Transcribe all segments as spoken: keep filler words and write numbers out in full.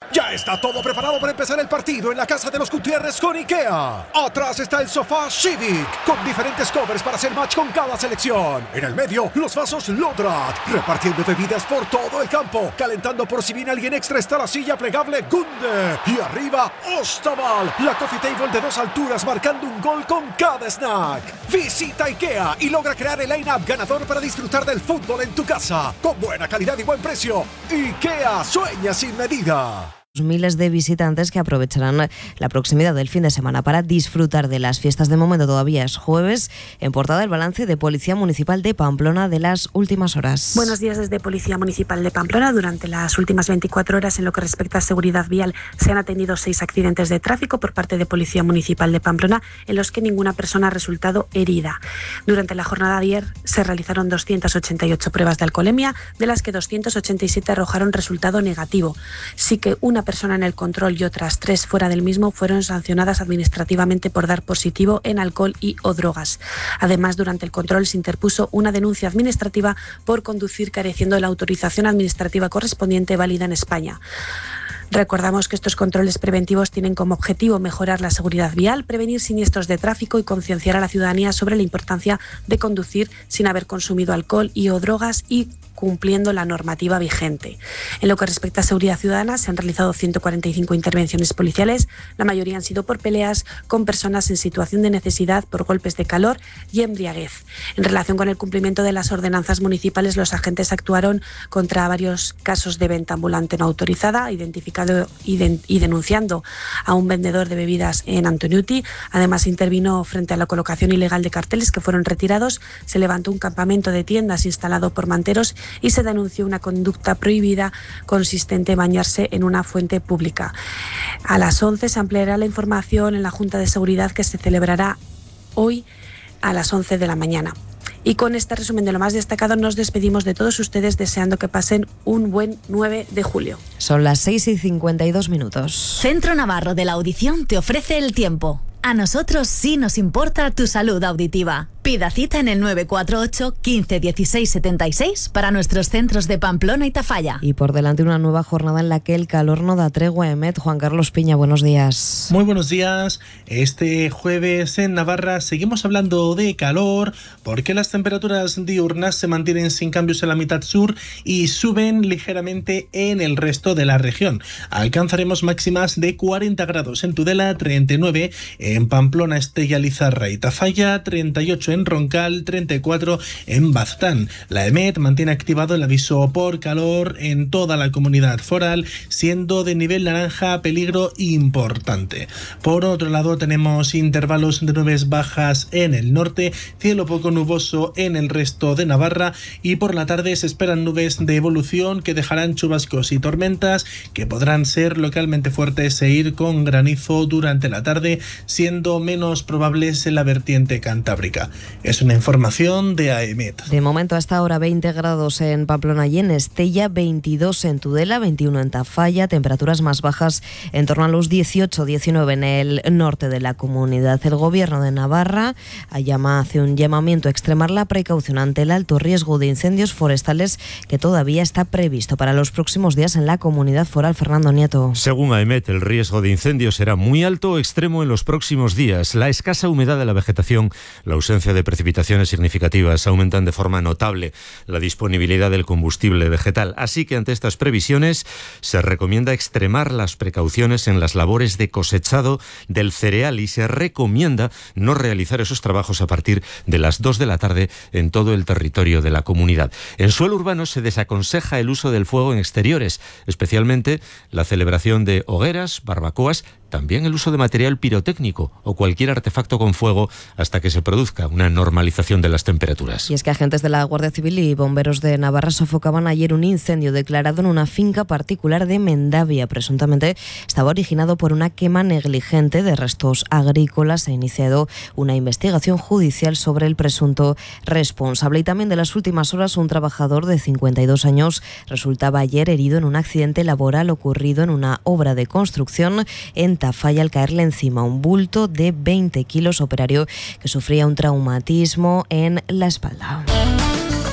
Ya está todo preparado para empezar el partido en la casa de los Gutiérrez con IKEA. Atrás está el sofá Civic, con diferentes covers para hacer match con cada selección. En el medio, los vasos Lodrat, repartiendo bebidas por todo el campo. Calentando por si viene alguien extra está la silla plegable Gunde. Y arriba, Ostaval, la coffee table de dos alturas marcando un gol con cada snack. Visita IKEA y logra crear el line-up ganador para disfrutar del fútbol en tu casa. Con buena calidad y buen precio. IKEA, sueña sin medida. Miles de visitantes que aprovecharán la proximidad del fin de semana para disfrutar de las fiestas. De momento todavía es jueves. En portada, el balance de Policía Municipal de Pamplona de las últimas horas. Buenos días desde Policía Municipal de Pamplona. Durante las últimas veinticuatro horas, en lo que respecta a seguridad vial, se han atendido seis accidentes de tráfico por parte de Policía Municipal de Pamplona, en los que ninguna persona ha resultado herida. Durante la jornada de ayer se realizaron doscientas ochenta y ocho pruebas de alcoholemia, de las que doscientas ochenta y siete arrojaron resultado negativo. Sí que una persona en el control y otras tres fuera del mismo fueron sancionadas administrativamente por dar positivo en alcohol y o drogas. Además, durante el control se interpuso una denuncia administrativa por conducir careciendo de la autorización administrativa correspondiente válida en España. Recordamos que estos controles preventivos tienen como objetivo mejorar la seguridad vial, prevenir siniestros de tráfico y concienciar a la ciudadanía sobre la importancia de conducir sin haber consumido alcohol y o drogas y cumpliendo la normativa vigente. En lo que respecta a seguridad ciudadana, se han realizado ciento cuarenta y cinco intervenciones policiales, la mayoría han sido por peleas con personas en situación de necesidad por golpes de calor y embriaguez. En relación con el cumplimiento de las ordenanzas municipales, los agentes actuaron contra varios casos de venta ambulante no autorizada, identificado y, de, y denunciando a un vendedor de bebidas en Antoniuti. Además, intervino frente a la colocación ilegal de carteles que fueron retirados, se levantó un campamento de tiendas instalado por manteros y se denunció una conducta prohibida consistente en bañarse en una fuente pública. A las once se ampliará la información en la Junta de Seguridad, que se celebrará hoy a las once de la mañana. Y con este resumen de lo más destacado nos despedimos de todos ustedes, deseando que pasen un buen nueve de julio. Son las seis y cincuenta y dos minutos. Centro Navarro de la Audición te ofrece el tiempo. A nosotros sí nos importa tu salud auditiva. Pida cita en el nueve cuatro ocho, quince, dieciséis, setenta y seis para nuestros centros de Pamplona y Tafalla. Y por delante una nueva jornada en la que el calor no da tregua. Emet, Juan Carlos Piña, buenos días. Muy buenos días. Este jueves en Navarra seguimos hablando de calor porque las temperaturas diurnas se mantienen sin cambios en la mitad sur y suben ligeramente en el resto de la región. Alcanzaremos máximas de cuarenta grados en Tudela, treinta y nueve en Pamplona, Estella, Lizarra y Tafalla, treinta y ocho en Roncal, treinta y cuatro en Baztán. La EMET mantiene activado el aviso por calor en toda la comunidad foral, siendo de nivel naranja peligro importante. Por otro lado, tenemos intervalos de nubes bajas en el norte, cielo poco nuboso en el resto de Navarra y por la tarde se esperan nubes de evolución que dejarán chubascos y tormentas que podrán ser localmente fuertes e ir con granizo durante la tarde, siendo menos probables en la vertiente cantábrica. Es una información de AEMET. De momento hasta ahora veinte grados en Pamplona y en Estella, veintidós en Tudela, veintiuno en Tafalla, temperaturas más bajas en torno a los dieciocho diecinueve en el norte de la comunidad. El Gobierno de Navarra llama, hace un llamamiento a extremar la precaución ante el alto riesgo de incendios forestales que todavía está previsto para los próximos días en la comunidad foral. Fernando Nieto. Según AEMET, el riesgo de incendios será muy alto o extremo en los próximos días. La escasa humedad de la vegetación, la ausencia de precipitaciones significativas aumentan de forma notable la disponibilidad del combustible vegetal. Así que ante estas previsiones se recomienda extremar las precauciones en las labores de cosechado del cereal y se recomienda no realizar esos trabajos a partir de las dos de la tarde en todo el territorio de la comunidad. En suelo urbano se desaconseja el uso del fuego en exteriores, especialmente la celebración de hogueras, barbacoas, también el uso de material pirotécnico o cualquier artefacto con fuego hasta que se produzca una normalización de las temperaturas. Y es que agentes de la Guardia Civil y bomberos de Navarra sofocaban ayer un incendio declarado en una finca particular de Mendavia. Presuntamente estaba originado por una quema negligente de restos agrícolas. Se ha iniciado una investigación judicial sobre el presunto responsable. Y también de las últimas horas, un trabajador de cincuenta y dos años resultaba ayer herido en un accidente laboral ocurrido en una obra de construcción en Tafalla al caerle encima un bulto de veinte kilos, operario que sufría un traumatismo en la espalda.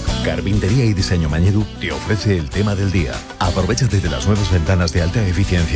Carpintería y Diseño Mañedu te ofrece el tema del día. Aprovecha desde las nuevas ventanas de alta eficiencia